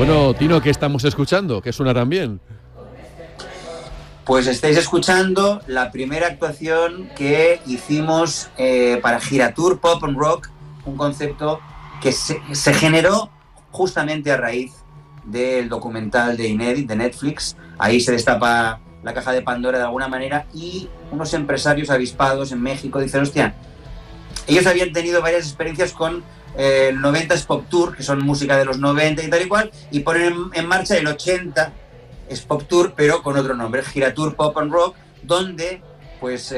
Bueno, Tino, ¿qué estamos escuchando? ¿Qué suena tan bien? Pues estáis escuchando la primera actuación que hicimos para Giratur Pop and Rock, un concepto que se generó justamente a raíz del documental de Inédit de Netflix. Ahí se destapa la caja de Pandora de alguna manera y unos empresarios avispados en México dicen, hostia, ellos habían tenido varias experiencias con el 90s Pop Tour, que son música de los 90 y tal y cual, y ponen en marcha el 80 es Pop Tour, pero con otro nombre, Giratur Pop and Rock, donde pues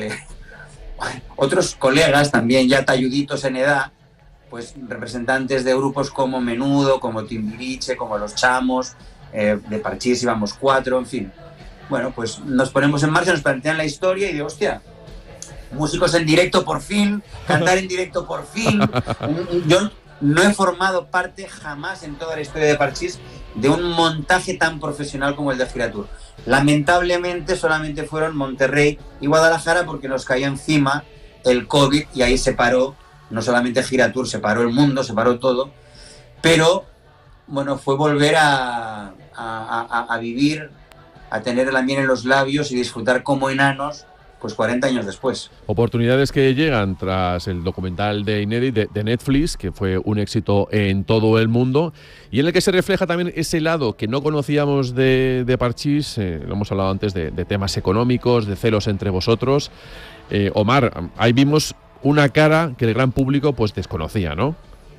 otros colegas también ya talluditos en edad, pues representantes de grupos como Menudo, como Timbiriche, como Los Chamos, de Parchís íbamos 4, en fin. Bueno, pues nos ponemos en marcha, nos plantean la historia y digo, hostia, músicos en directo por fin, cantar en directo por fin. Yo no he formado parte jamás en toda la historia de Parchís de un montaje tan profesional como el de Giratur. Lamentablemente solamente fueron Monterrey y Guadalajara porque nos cayó encima el COVID y ahí se paró, no solamente Giratur, se paró el mundo, se paró todo, pero bueno, fue volver a vivir, a tener la miel en los labios y disfrutar como enanos pues 40 años después. Oportunidades que llegan tras el documental de Inédit de Netflix, que fue un éxito en todo el mundo, y en el que se refleja también ese lado que no conocíamos de Parchís, lo hemos hablado antes, de temas económicos, de celos entre vosotros. Omar, ahí vimos una cara que el gran público pues desconocía, ¿no?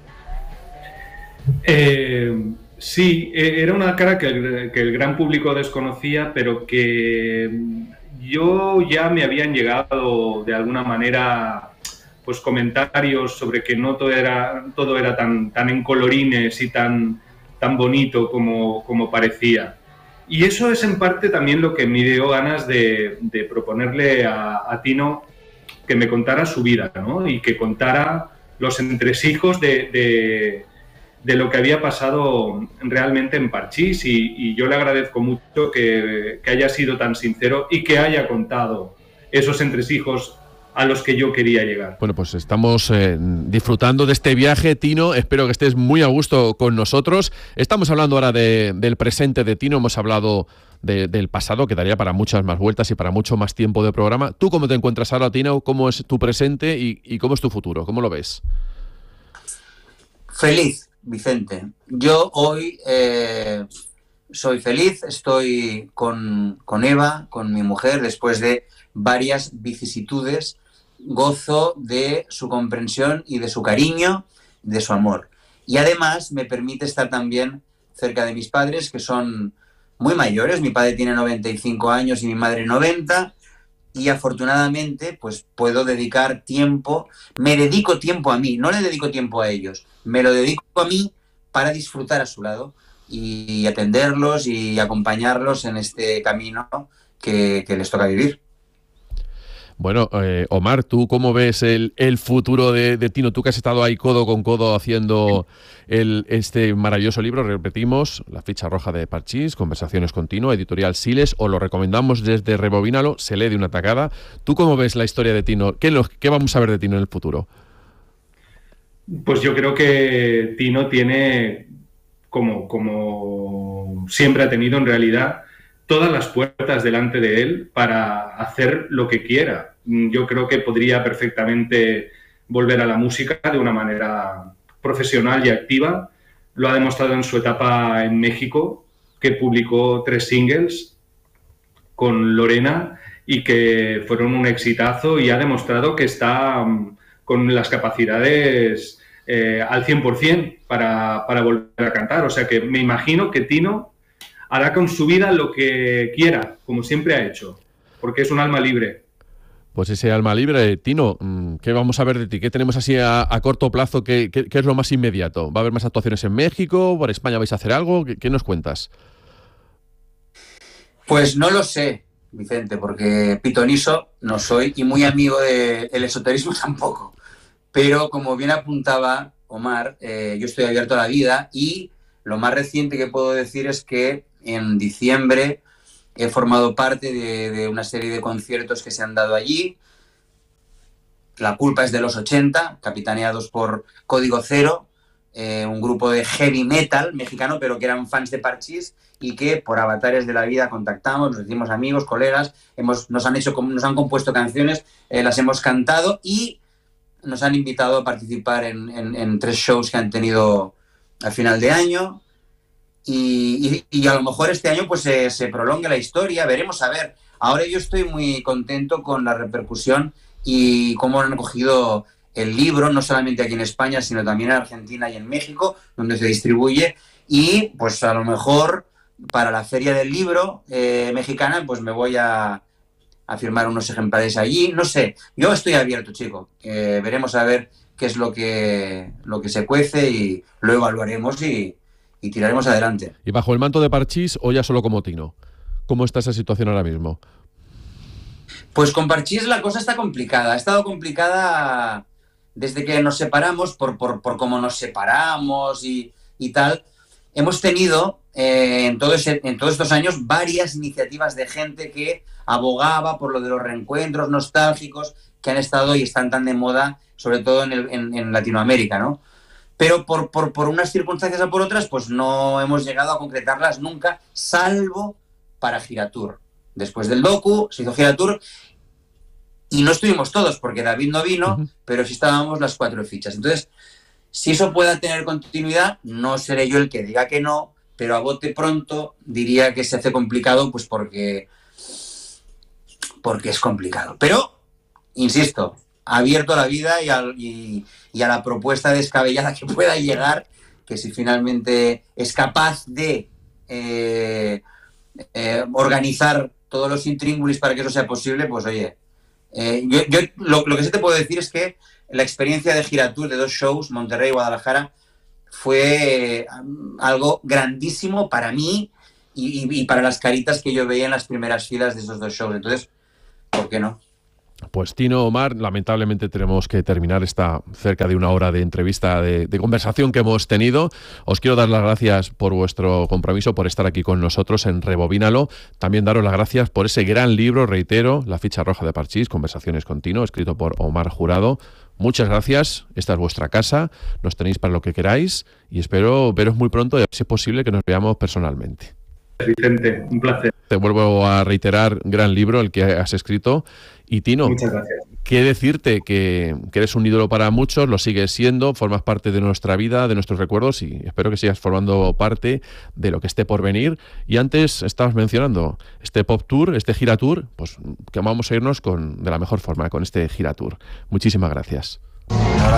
Sí, era una cara que el gran público desconocía, pero que yo ya me habían llegado de alguna manera pues comentarios sobre que no todo era tan en colorines y tan bonito como parecía. Y eso es en parte también lo que me dio ganas de proponerle a Tino que me contara su vida, ¿no? Y que contara los entresijos de lo que había pasado realmente en Parchís y yo le agradezco mucho que haya sido tan sincero y que haya contado esos entresijos a los que yo quería llegar. Bueno, pues estamos disfrutando de este viaje, Tino. Espero que estés muy a gusto con nosotros. Estamos hablando ahora del presente de Tino. Hemos hablado del pasado, que daría para muchas más vueltas y para mucho más tiempo de programa. ¿Tú cómo te encuentras ahora, Tino? ¿Cómo es tu presente y cómo es tu futuro? ¿Cómo lo ves? Feliz, Vicente. Yo hoy soy feliz, estoy con Eva, con mi mujer, después de varias vicisitudes. Gozo de su comprensión y de su cariño, de su amor. Y además me permite estar también cerca de mis padres, que son muy mayores. Mi padre tiene 95 años y mi madre 90. Y afortunadamente pues puedo dedicar tiempo, me dedico tiempo a mí, no le dedico tiempo a ellos, me lo dedico a mí para disfrutar a su lado y atenderlos y acompañarlos en este camino que les toca vivir. Bueno, Omar, ¿tú cómo ves el futuro de Tino? Tú que has estado ahí codo con codo haciendo este maravilloso libro, repetimos, La ficha roja de Parchís, Conversaciones con Tino, editorial Siles, os lo recomendamos desde Rebobínalo, se lee de una tacada. ¿Tú cómo ves la historia de Tino? ¿Qué vamos a ver de Tino en el futuro? Pues yo creo que Tino tiene, como siempre ha tenido en realidad, todas las puertas delante de él para hacer lo que quiera. Yo creo que podría perfectamente volver a la música de una manera profesional y activa. Lo ha demostrado en su etapa en México, que publicó 3 singles con Lorena y que fueron un exitazo, y ha demostrado que está con las capacidades al 100% para volver a cantar. O sea que me imagino que Tino hará con su vida lo que quiera, como siempre ha hecho, porque es un alma libre. Pues ese alma libre, Tino, ¿qué vamos a ver de ti? ¿Qué tenemos así a corto plazo? ¿Qué es lo más inmediato? ¿Va a haber más actuaciones en México? ¿Por España vais a hacer algo? ¿Qué nos cuentas? Pues no lo sé, Vicente, porque pitoniso no soy y muy amigo del esoterismo tampoco. Pero como bien apuntaba Omar, yo estoy abierto a la vida y lo más reciente que puedo decir es que en diciembre he formado parte de una serie de conciertos que se han dado allí. La culpa es de los 80, capitaneados por Código Cero, un grupo de heavy metal mexicano, pero que eran fans de Parchís y que por avatares de la vida contactamos, nos hicimos amigos, colegas, nos han compuesto canciones, las hemos cantado y nos han invitado a participar en 3 shows que han tenido al final de año y a lo mejor este año pues se prolongue la historia, veremos a ver. Ahora yo estoy muy contento con la repercusión y cómo han acogido el libro, no solamente aquí en España, sino también en Argentina y en México, donde se distribuye, y pues a lo mejor para la Feria del Libro mexicana pues me voy a firmar unos ejemplares allí, no sé, yo estoy abierto, chico, veremos a ver qué es lo que se cuece y lo evaluaremos y tiraremos adelante. ¿Y bajo el manto de Parchís o ya solo como Tino? ¿Cómo está esa situación ahora mismo? Pues con Parchís la cosa está complicada, ha estado complicada desde que nos separamos, por cómo nos separamos y tal. Hemos tenido en todos estos años varias iniciativas de gente que abogaba por lo de los reencuentros nostálgicos que han estado y están tan de moda, sobre todo en Latinoamérica, ¿no? Pero por unas circunstancias o por otras, pues no hemos llegado a concretarlas nunca, salvo para Giratur. Después del docu se hizo Giratur y no estuvimos todos porque David no vino, pero sí estábamos las 4 fichas. Entonces, si eso pueda tener continuidad, no seré yo el que diga que no, pero a bote pronto diría que se hace complicado, pues porque es complicado. Pero, insisto, abierto a la vida y a la propuesta descabellada que pueda llegar, que si finalmente es capaz de organizar todos los intríngulis para que eso sea posible, pues oye, yo lo que sí te puedo decir es que la experiencia de Giratur de 2 shows, Monterrey y Guadalajara, fue algo grandísimo para mí y para las caritas que yo veía en las primeras filas de esos 2 shows. Entonces, ¿por qué no? Pues Tino, Omar, lamentablemente tenemos que terminar esta cerca de 1 hora de entrevista, de conversación que hemos tenido. Os quiero dar las gracias por vuestro compromiso, por estar aquí con nosotros en Rebobínalo. También daros las gracias por ese gran libro, reitero, La ficha roja de Parchís, Conversaciones con Tino, escrito por Omar Jurado. Muchas gracias, esta es vuestra casa, nos tenéis para lo que queráis y espero veros muy pronto y si es posible que nos veamos personalmente. Vicente, un placer. Te vuelvo a reiterar, gran libro el que has escrito. Y Tino, muchas gracias. ¿Qué decirte? Que eres un ídolo para muchos, lo sigues siendo, formas parte de nuestra vida, de nuestros recuerdos y espero que sigas formando parte de lo que esté por venir. Y antes estabas mencionando este Pop Tour, este Gira Tour, pues que vamos a irnos de la mejor forma con este Gira Tour. Muchísimas gracias.